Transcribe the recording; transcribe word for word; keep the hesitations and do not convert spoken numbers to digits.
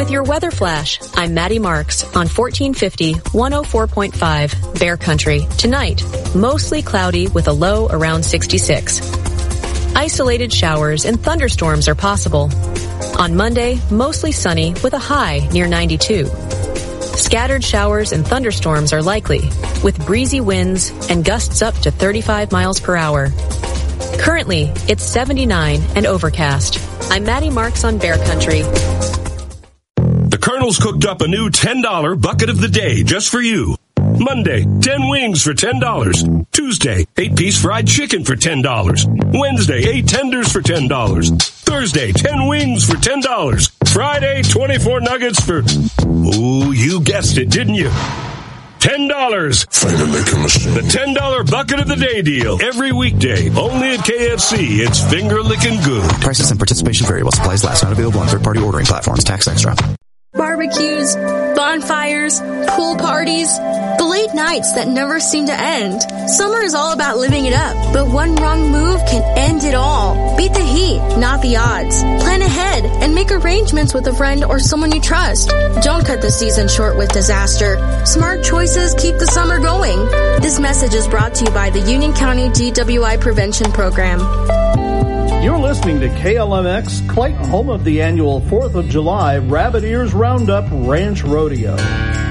with your weather flash. I'm Maddie Marks on fourteen fifty, one oh four point five Bear Country. Tonight, mostly cloudy with a low around sixty-six. Isolated showers and thunderstorms are possible. On Monday, mostly sunny with a high near ninety-two. Scattered showers and thunderstorms are likely, with breezy winds and gusts up to thirty-five miles per hour. Currently, it's seventy-nine and overcast. I'm Maddie Marks on Bear Country. The Colonel's cooked up a new ten dollar bucket of the day just for you. Monday, ten wings for ten dollars. Tuesday, eight-piece fried chicken for ten dollars. Wednesday, eight tenders for ten dollars. Thursday, ten wings for ten dollars. Friday, twenty-four nuggets for... Ooh, you guessed it, didn't you? ten dollars. Finger licking machine. The ten dollar bucket of the day deal. Every weekday, only at K F C. It's finger licking good. Prices and participation vary while supplies last. Not available on third-party ordering platforms. Tax extra. Barbecues, bonfires, pool parties, the late nights that never seem to end. Summer is all about living it up, but one wrong move can end it all. Beat the heat, not the odds. Plan ahead and make arrangements with a friend or someone you trust. Don't cut the season short with disaster. Smart choices keep the summer going. This message is brought to you by the Union County D W I Prevention Program. You're listening to K L M X, Clayton, home of the annual fourth of July Rabbit Ears Roundup Ranch Rodeo.